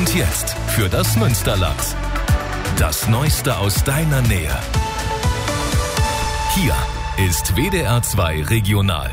Und jetzt für das Münsterland. Das Neueste aus deiner Nähe. Hier ist WDR 2 Regional.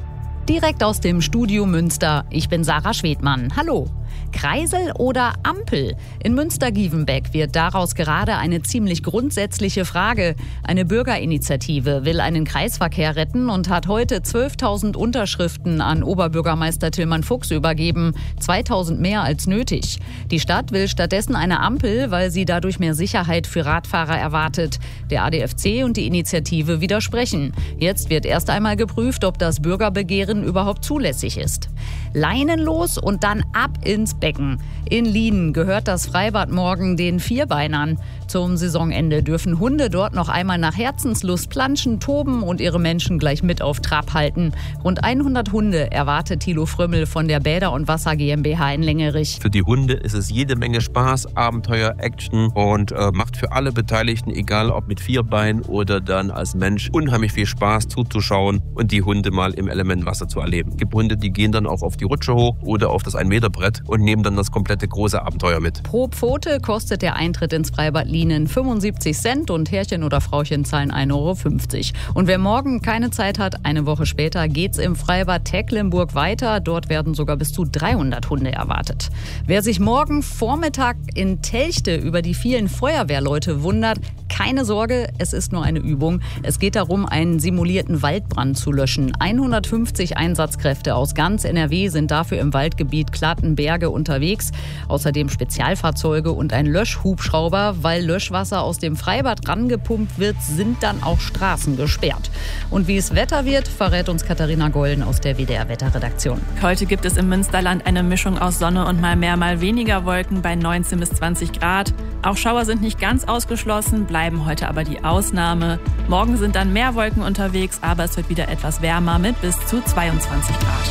Direkt aus dem Studio Münster. Ich bin Sarah Schwedmann. Hallo. Kreisel oder Ampel? In Münster-Gievenbeck wird daraus gerade eine ziemlich grundsätzliche Frage. Eine Bürgerinitiative will einen Kreisverkehr retten und hat heute 12.000 Unterschriften an Oberbürgermeister Tillmann Fuchs übergeben. 2.000 mehr als nötig. Die Stadt will stattdessen eine Ampel, weil sie dadurch mehr Sicherheit für Radfahrer erwartet. Der ADFC und die Initiative widersprechen. Jetzt wird erst einmal geprüft, ob das Bürgerbegehren überhaupt zulässig ist. Leinenlos und dann ab ins Becken. In Lienen gehört das Freibad morgen den Vierbeinern. Zum Saisonende dürfen Hunde dort noch einmal nach Herzenslust planschen, toben und ihre Menschen gleich mit auf Trab halten. Rund 100 Hunde erwartet Thilo Frömmel von der Bäder und Wasser GmbH in Längerich. Für die Hunde ist es jede Menge Spaß, Abenteuer, Action und macht für alle Beteiligten, egal ob mit Vierbein oder dann als Mensch, unheimlich viel Spaß zuzuschauen und die Hunde mal im Elementwasser zu erleben. Es gibt Hunde, die gehen dann auch auf die Rutsche hoch oder auf das 1-Meter-Brett und nehmen dann das komplette große Abenteuer mit. Pro Pfote kostet der Eintritt ins Freibad Lienen 75 Cent und Herrchen oder Frauchen zahlen 1,50 €. Und wer morgen keine Zeit hat, eine Woche später geht's im Freibad Tecklenburg weiter. Dort werden sogar bis zu 300 Hunde erwartet. Wer sich morgen Vormittag in Telchte über die vielen Feuerwehrleute wundert, keine Sorge, es ist nur eine Übung. Es geht darum, einen simulierten Waldbrand zu löschen. 150 Einsatzkräfte aus ganz NRW sind dafür im Waldgebiet Klattenberge unterwegs. Außerdem Spezialfahrzeuge und ein Löschhubschrauber. Weil Löschwasser aus dem Freibad rangepumpt wird, sind dann auch Straßen gesperrt. Und wie es Wetter wird, verrät uns Katharina Golden aus der WDR-Wetterredaktion. Heute gibt es im Münsterland eine Mischung aus Sonne und mal mehr, mal weniger Wolken bei 19 bis 20 Grad. Auch Schauer sind nicht ganz ausgeschlossen, bleiben heute aber die Ausnahme. Morgen sind dann mehr Wolken unterwegs, aber es wird wieder etwas wärmer mit bis zu 22 Grad.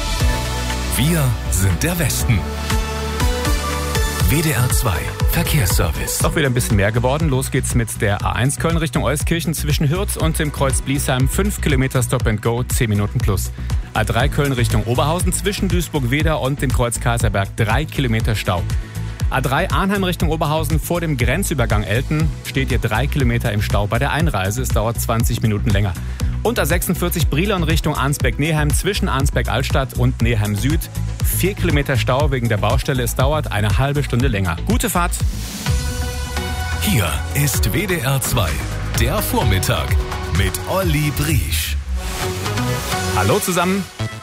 Wir sind der Westen. WDR 2 Verkehrsservice. Doch wieder ein bisschen mehr geworden. Los geht's mit der A1 Köln Richtung Euskirchen zwischen Hürth und dem Kreuz Bliesheim. 5 Kilometer Stop and Go, 10 Minuten plus. A3 Köln Richtung Oberhausen zwischen Duisburg-Wedau und dem Kreuz Kaiserberg 3 Kilometer Stau. A3 Arnheim Richtung Oberhausen vor dem Grenzübergang Elten steht ihr 3 Kilometer im Stau bei der Einreise. Es dauert 20 Minuten länger. Und A46 Brilon Richtung Arnsberg-Neheim zwischen Arnsberg-Altstadt und Neheim Süd. 4 Kilometer Stau wegen der Baustelle. Es dauert eine halbe Stunde länger. Gute Fahrt. Hier ist WDR 2, der Vormittag mit Olli Briesch. Hallo zusammen.